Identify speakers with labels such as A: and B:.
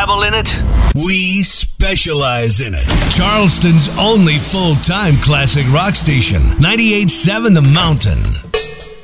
A: dabble in it?
B: We specialize in it. Charleston's only full-time classic rock station, 98.7 The Mountain.